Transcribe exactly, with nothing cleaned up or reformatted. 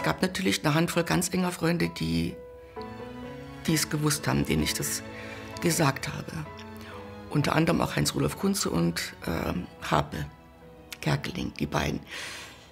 gab natürlich eine Handvoll ganz enger Freunde, die, die es gewusst haben, denen ich das gesagt habe. Unter anderem auch Heinz-Rudolf Kunze und äh, Harpe Kerkeling, die beiden.